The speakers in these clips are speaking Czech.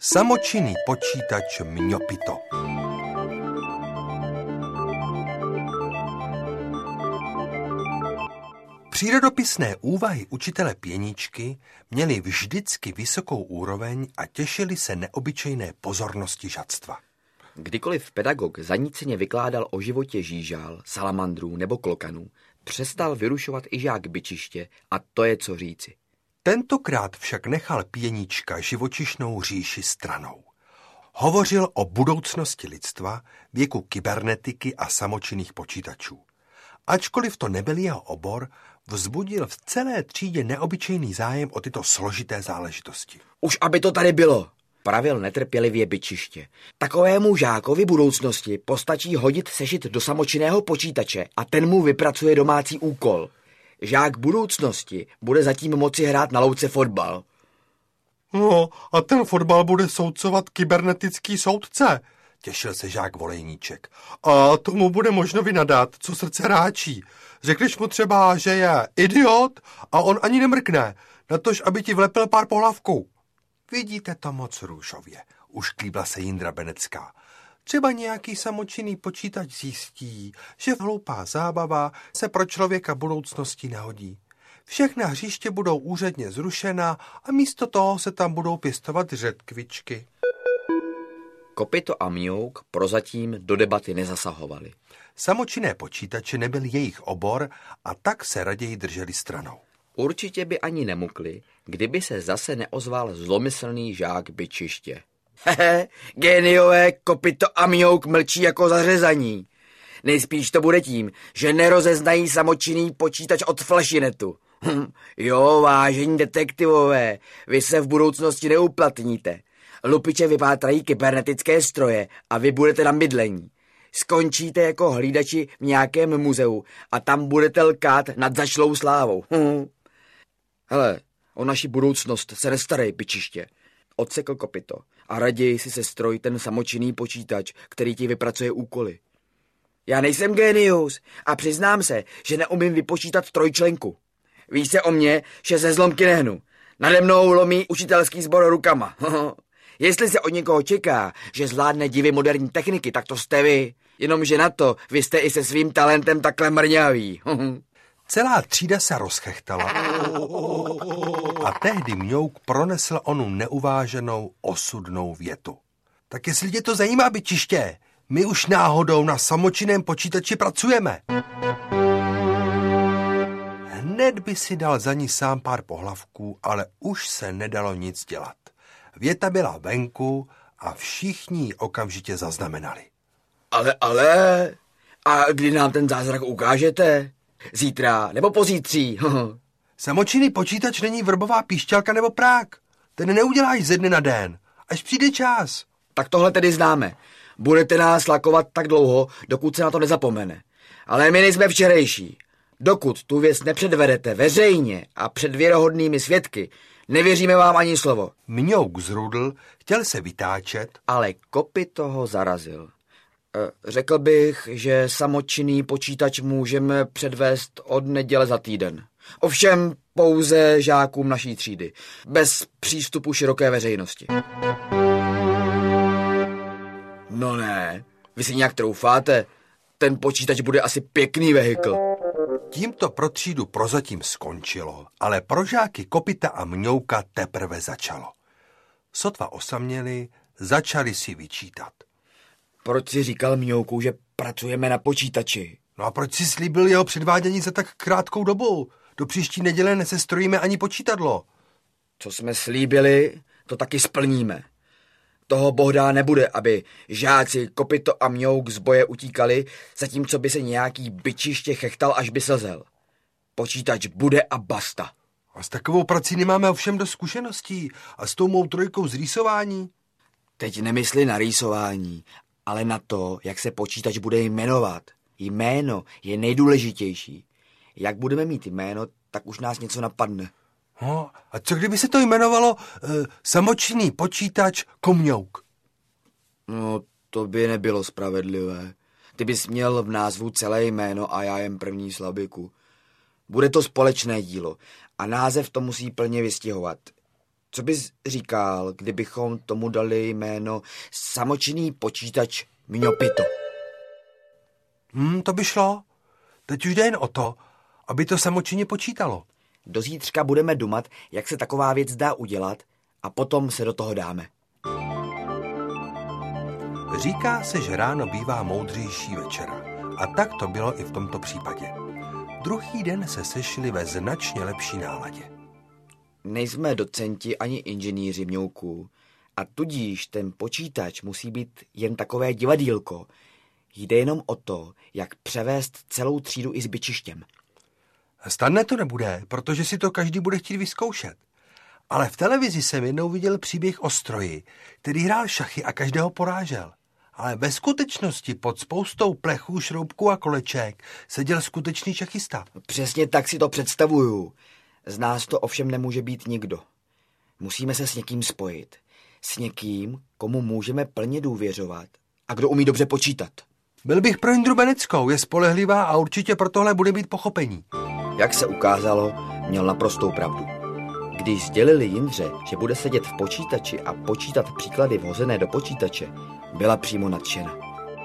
Samočinný počítač Mňopito. Přírodopisné úvahy učitele Pěničky měly vždycky vysokou úroveň a těšily se neobyčejné pozornosti žadstva. Kdykoliv pedagog zaníceně vykládal o životě žížál, salamandrů nebo klokanů, přestal vyrušovat i žák Bičiště a to je co říci. Tentokrát však nechal Pěnička živočišnou říši stranou. Hovořil o budoucnosti lidstva, věku kybernetiky a samočinných počítačů. Ačkoliv to nebyl jeho obor, vzbudil v celé třídě neobyčejný zájem o tyto složité záležitosti. Už aby to tady bylo, pravil netrpělivě Bičiště. Takovému žákovi budoucnosti postačí hodit sešit do samočinného počítače a ten mu vypracuje domácí úkol. Žák budoucnosti bude zatím moci hrát na louce fotbal. No, a ten fotbal bude soudcovat kybernetický soudce, těšil se žák Volejníček. A tomu bude možno vynadat, co srdce ráčí. Řekneš mu třeba, že je idiot a on ani nemrkne, natož aby ti vlepil pár pohlavků. Vidíte to moc růžově, ušklíbla se Jindra Benecká. Třeba nějaký samočinný počítač zjistí, že hloupá zábava se pro člověka budoucnosti nehodí. Všechna hřiště budou úředně zrušena a místo toho se tam budou pěstovat řetkvičky. Kopyto a Mňouk prozatím do debaty nezasahovali. Samočinné počítače nebyl jejich obor a tak se raději drželi stranou. Určitě by ani nemukli, kdyby se zase neozval zlomyslný žák Bičiště. Hehe, géniové, Kopyto a Mňouk mlčí jako zařezaní. Nejspíš to bude tím, že nerozeznají samočinný počítač od flašinetu. Jo, vážení detektivové, vy se v budoucnosti neuplatníte. Lupiče vypátrají kybernetické stroje a vy budete na bydlení. Skončíte jako hlídači v nějakém muzeu a tam budete lkát nad zašlou slávou. Hele, o naši budoucnost se nestarej, Bičiště, odsekl Kopyto a raději si se stroj ten samočinný počítač, který ti vypracuje úkoly. Já nejsem génius a přiznám se, že neumím vypočítat trojčlenku. Víš se o mně, že ze zlomky nehnu. Nade mnou lomí učitelský sbor rukama. Jestli se od někoho čeká, že zvládne divy moderní techniky, tak to jste vy. Jenomže na to vy jste i se svým talentem takhle mrňaví. Celá třída se rozchechtala a tehdy Mňouk pronesl onu neuváženou osudnou větu. Tak jestli tě to zajímá, Bičiště, my už náhodou na samočinném počítači pracujeme. Hned by si dal za ní sám pár pohlavků, ale už se nedalo nic dělat. Věta byla venku a všichni ji okamžitě zaznamenali. Ale, a kdy nám ten zázrak ukážete? Zítra nebo pozítří? Samočinný počítač není vrbová píšťalka nebo prák. Ten neuděláš ze dne na den, až přijde čas. Tak tohle tedy známe. Budete nás lakovat tak dlouho, dokud se na to nezapomene. Ale my nejsme včerejší. Dokud tu věc nepředvedete veřejně a před věrohodnými svědky, nevěříme vám ani slovo. Mňouk zrudl, chtěl se vytáčet, ale Kopyto ho zarazil. Řekl bych, že samočinný počítač můžeme předvést od neděle za týden. Ovšem pouze žákům naší třídy, bez přístupu široké veřejnosti. No ne, vy si nějak troufáte, ten počítač bude asi pěkný vehikl. Tímto pro třídu prozatím skončilo, ale pro žáky Kopyta a Mňouka teprve začalo. Sotva osaměli, začali si vyčítat. Proč si říkal Mňouku, že pracujeme na počítači? No a proč si slíbil jeho předvádění za tak krátkou dobu? Do příští neděle nesestrojíme ani počítadlo. Co jsme slíbili, to taky splníme. Toho bohdá nebude, aby žáci Kopyto a Mňouk z boje utíkali, zatímco by se nějaký Bičiště chechtal, až by slzel. Počítač bude a basta. A s takovou prací nemáme ovšem dost zkušeností. A s tou mou trojkou z rýsování? Teď nemysli na rýsování, ale na to, jak se počítač bude jmenovat. Jméno je nejdůležitější. Jak budeme mít jméno, tak už nás něco napadne. No, a co kdyby se to jmenovalo samočinný počítač Komňouk? No, to by nebylo spravedlivé. Ty bys měl v názvu celé jméno a já jen první slabiku. Bude to společné dílo a název to musí plně vystihovat. Co bys říkal, kdybychom tomu dali jméno samočinný počítač Mňopito? To by šlo. Teď už jde jen o to, aby to samočinně počítalo. Do zítřka budeme dumat, jak se taková věc dá udělat a potom se do toho dáme. Říká se, že ráno bývá moudřejší večera. A tak to bylo i v tomto případě. Druhý den se sešli ve značně lepší náladě. Nejsme docenti ani inženýři, Mňouku, a tudíž ten počítač musí být jen takové divadýlko. Jde jenom o to, jak převést celou třídu i s bičištěm. Snadné to nebude, protože si to každý bude chtít vyzkoušet. Ale v televizi jsem jednou viděl příběh o stroji, který hrál šachy a každého porážel. Ale ve skutečnosti pod spoustou plechů, šroubků a koleček seděl skutečný šachista. Přesně tak si to představuju. Z nás to ovšem nemůže být nikdo. Musíme se s někým spojit. S někým, komu můžeme plně důvěřovat a kdo umí dobře počítat. Byl bych pro Jindru Beneckou, je spolehlivá a určitě pro tohle bude mít pochopení. Jak se ukázalo, měl naprostou pravdu. Když sdělili Jindře, že bude sedět v počítači a počítat příklady vhozené do počítače, byla přímo nadšena.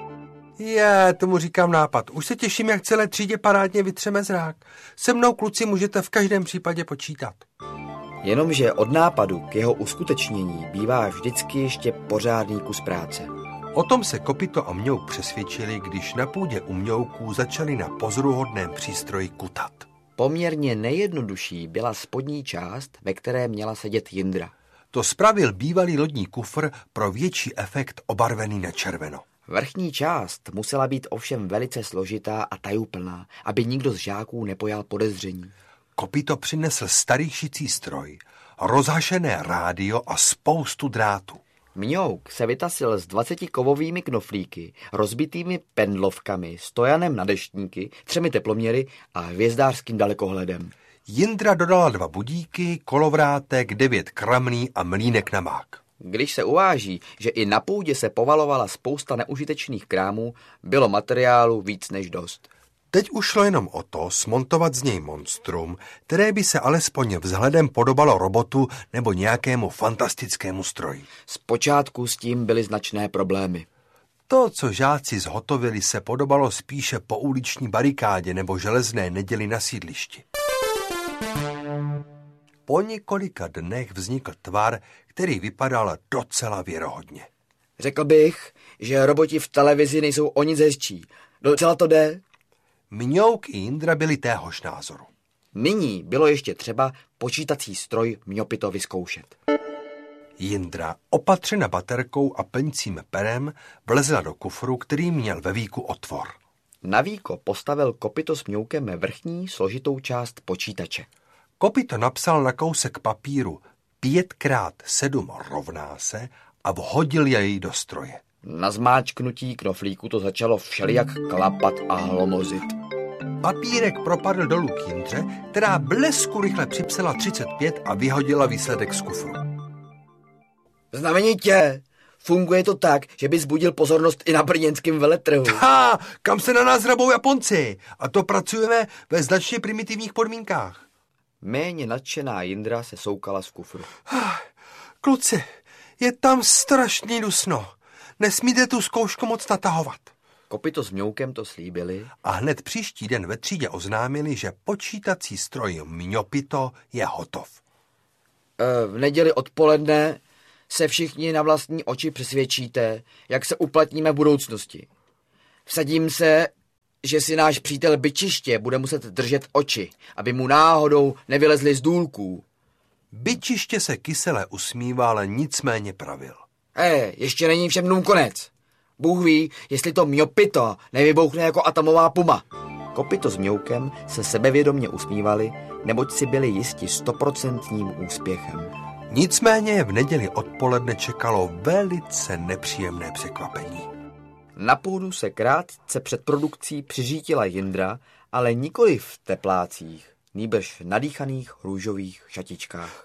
Tomu říkám nápad. Už se těším, jak celé třídě parádně vytřeme zrák. Se mnou, kluci, můžete v každém případě počítat. Jenomže od nápadu k jeho uskutečnění bývá vždycky ještě pořádný kus práce. O tom se Kopito a Mňouk přesvědčili, když na půdě u Mňouků začali na pozoruhodném přístroji kutat. Poměrně nejjednodušší byla spodní část, ve které měla sedět Jindra. To spravil bývalý lodní kufr pro větší efekt obarvený na červeno. Vrchní část musela být ovšem velice složitá a tajuplná, aby nikdo z žáků nepojal podezření. Kopito přinesl starý šicí stroj, rozhašené rádio a spoustu drátů. Mňouk se vytasil s 20 kovovými knoflíky, rozbitými pendlovkami, stojanem na deštníky, 3 teploměry a hvězdářským dalekohledem. Jindra dodala 2 budíky, kolovrátek, 9 kramný a mlýnek na mák. Když se uváží, že i na půdě se povalovala spousta neužitečných krámů, bylo materiálu víc než dost. Teď už šlo jenom o to smontovat z něj monstrum, které by se alespoň vzhledem podobalo robotu nebo nějakému fantastickému stroji. Zpočátku s tím byly značné problémy. To, co žáci zhotovili, se podobalo spíše pouliční barikádě nebo železné neděli na sídlišti. Po několika dnech vznikl tvar, který vypadal docela věrohodně. Řekl bych, že roboti v televizi nejsou o nic hezčí. Docela to jde. Mňouk i Jindra byli téhož názoru. Nyní bylo ještě třeba počítací stroj Mňopito vyzkoušet. Jindra, opatřena baterkou a plňcím perem, vlezla do kufru, který měl ve víku otvor. Na víko postavil Kopito s Mňoukem vrchní složitou část počítače. Kopito napsal na kousek papíru 5x7 rovná se a vhodil jej do stroje. Na zmáčknutí knoflíku to začalo všelijak klapat a hlomozit. Papírek propadl dolů k Jindře, která blesku rychle připsala 35 a vyhodila výsledek z kufru. Znamenitě, funguje to tak, že by zbudil pozornost i na brněnském veletrhu. Kam se na nás hrabou Japonci? A to pracujeme ve značně primitivních podmínkách. Méně nadšená Jindra se soukala z kufru. Kluci, je tam strašný dusno. Nesmíte tu zkoušku moc natahovat. Kopito s Mňoukem to slíbili. A hned příští den ve třídě oznámili, že počítací stroj Mňopito je hotov. V neděli odpoledne se všichni na vlastní oči přesvědčíte, jak se uplatníme v budoucnosti. Vsadím se, že si náš přítel Byčiště bude muset držet oči, aby mu náhodou nevylezli z důlků. Byčiště se kysele usmíval, ale nicméně pravil. Ještě není všem dnům konec. Bůh ví, jestli to Mňopito nevybouchne jako atomová puma. Kopito s Mňoukem se sebevědomně usmívali, neboť si byli jisti 100% úspěchem. Nicméně v neděli odpoledne čekalo velice nepříjemné překvapení. Na půdu se krátce před produkcí přiřítila Jindra, ale nikoli v teplácích, nýbrž nadýchaných růžových šatičkách.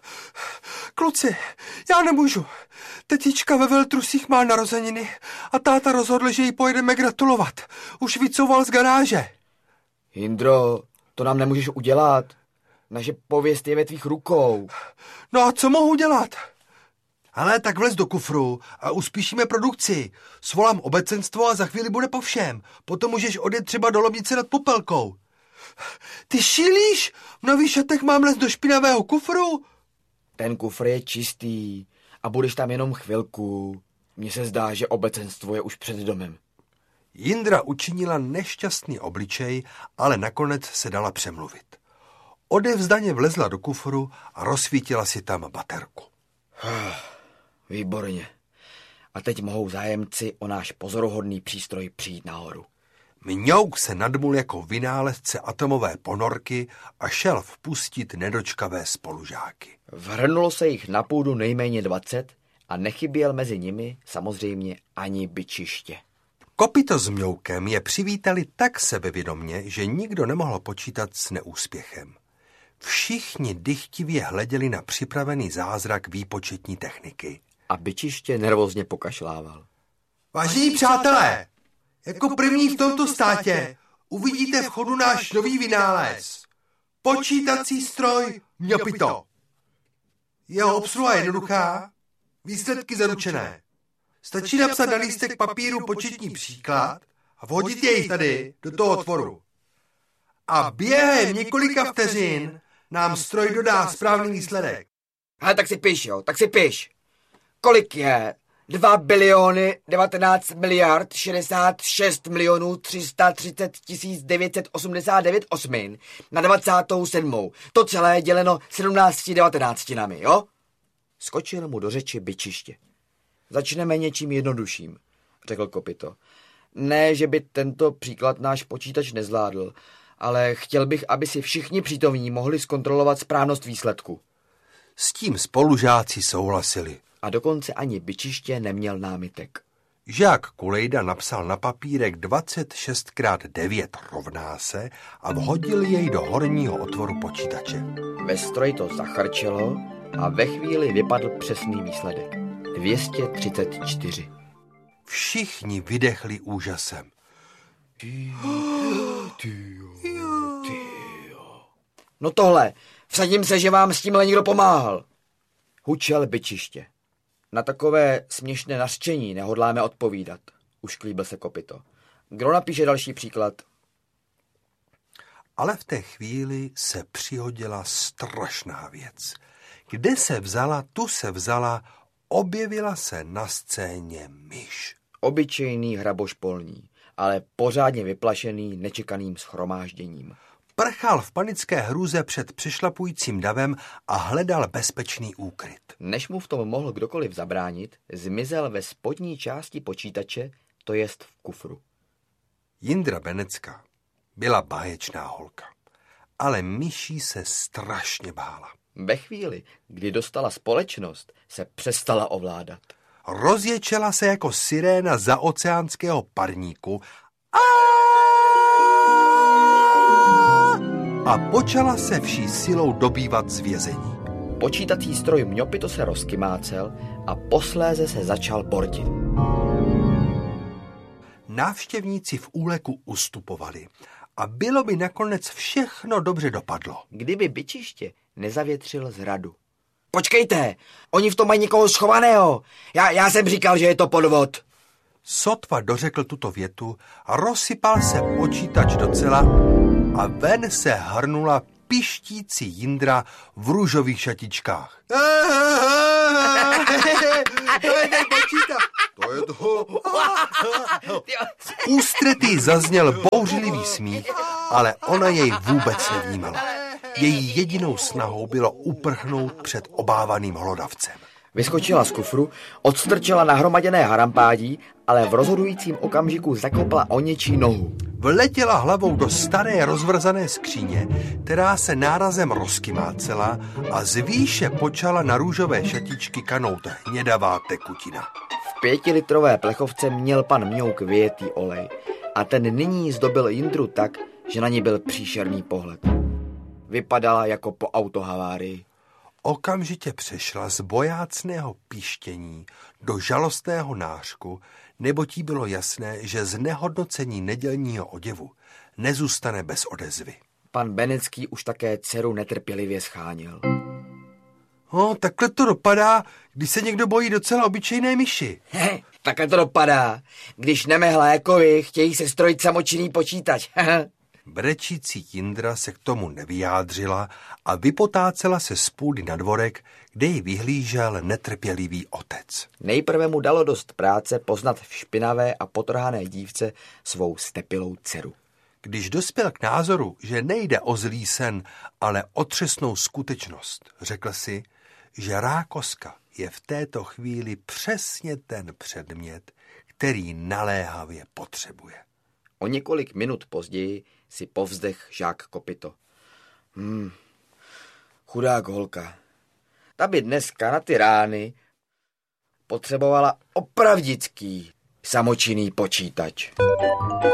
Kluci, já nemůžu. Tetička ve veltrusích má narozeniny a táta rozhodl, že jí pojedeme gratulovat. Už vycouval z garáže. Jindro, to nám nemůžeš udělat. Naše pověst je ve tvých rukou. No a co mohu dělat? Ale tak vlez do kufru a uspíšíme produkci. Svolám obecenstvo a za chvíli bude po všem. Potom můžeš odjet třeba do Lomnice nad Popelkou. Ty šílíš? V nových šatech mám les do špinavého kufru? Ten kufr je čistý a budeš tam jenom chvilku. Mně se zdá, že obecenstvo je už před domem. Jindra učinila nešťastný obličej, ale nakonec se dala přemluvit. Odevzdaně vlezla do kufru a rozsvítila si tam baterku. Výborně. A teď mohou zájemci o náš pozoruhodný přístroj přijít nahoru. Mňouk se nadmul jako vynálezce atomové ponorky a šel vpustit nedočkavé spolužáky. Vrhnulo se jich na půdu nejméně 20 a nechyběl mezi nimi samozřejmě ani bičiště. Kopyto s Mňoukem je přivítali tak sebevědomně, že nikdo nemohl počítat s neúspěchem. Všichni dychtivě hleděli na připravený zázrak výpočetní techniky. A bičiště nervózně pokašlával. Vážení přátelé, jako první v tomto státě uvidíte v chodu náš nový vynález. Počítací stroj Mňopito. Jeho obsluha je jednoduchá, výsledky zaručené. Stačí napsat na lístek papíru početní příklad a vhodit jej tady do toho otvoru. A během několika vteřin nám stroj dodá správný výsledek. Ale tak si piš, jo, tak si piš. Kolik je? 2 biliony 19 miliard 66 milionů 330 989 osmin na 27. To celé děleno 17 devatenáctinami, jo? Skočil mu do řeči bičiště. Začneme něčím jednodušším, řekl Kopyto. Ne, že by tento příklad náš počítač nezvládl, ale chtěl bych, aby si všichni přítomní mohli zkontrolovat správnost výsledku. S tím spolužáci souhlasili. A dokonce ani bičiště neměl námitek. Žák Kulejda napsal na papírek 26x9 rovná se a vhodil jej do horního otvoru počítače. Ve stroji to zachrčelo a ve chvíli vypadl přesný výsledek. 234. Všichni vydechli úžasem. No tohle, vsadím se, že vám s tímhle někdo pomáhal. Hučel bičiště. Na takové směšné nařčení nehodláme odpovídat, ušklíbil se Kopyto. Kdo napíše další příklad? Ale v té chvíli se přihodila strašná věc. Kde se vzala, tu se vzala, objevila se na scéně myš. Obyčejný hraboš polní, ale pořádně vyplašený nečekaným shromážděním. Prchal v panické hrůze před přešlapujícím davem a hledal bezpečný úkryt. Než mu v tom mohl kdokoliv zabránit, zmizel ve spodní části počítače, to jest v kufru. Jindra Benecka byla báječná holka, ale myší se strašně bála. Ve chvíli, kdy dostala společnost, se přestala ovládat. Rozječela se jako siréna zaoceánského parníku a počala se vší silou dobývat z vězení. Počítací stroj Mňopito se rozkymácel a posléze se začal bortit. Návštěvníci v úleku ustupovali a bylo by nakonec všechno dobře dopadlo. Kdyby bičiště nezavětřil zradu. Počkejte, oni v tom mají někoho schovaného. Já jsem říkal, že je to podvod. Sotva dořekl tuto větu, rozsypal se počítač docela a ven se hrnula pištící Jindra v růžových šatičkách. To je ten počítač. To je to. V ústretí zazněl bouřlivý smích, ale ona jej vůbec nevnímala. Její jedinou snahou bylo uprchnout před obávaným hlodavcem. Vyskočila z kufru, odstrčila nahromaděné harampádí, ale v rozhodujícím okamžiku zakopla o něčí nohu. Vletěla hlavou do staré rozvrzané skříně, která se nárazem rozkymácela a z výše počala na růžové šatičky kanout hnědavá tekutina. V 5litrové plechovce měl pan Mňouk vyjetý olej a ten nyní zdobil Jindru tak, že na ní byl příšerný pohled. Vypadala jako po autohavárii. Okamžitě přešla z bojácného píštění do žalostného nářku, neboť jí bylo jasné, že z nehodnocení nedělního oděvu nezůstane bez odezvy. Pan Benecký už také dceru netrpělivě scháněl. Takhle to dopadá, když se někdo bojí docela obyčejné myši. Takhle to dopadá, když nemehlá jako vy chtějí se strojit samočinný počítač. Brečící Jindra se k tomu nevyjádřila a vypotácela se z půdy na dvorek, kde ji vyhlížel netrpělivý otec. Nejprve mu dalo dost práce poznat v špinavé a potrhané dívce svou stepilou dceru. Když dospěl k názoru, že nejde o zlý sen, ale o třesnou skutečnost, řekl si, že rákoska je v této chvíli přesně ten předmět, který naléhavě potřebuje. O několik minut později si povzdech žák Kopyto. Chudák holka. Ta by dneska na ty rány potřebovala opravdický samočinný počítač.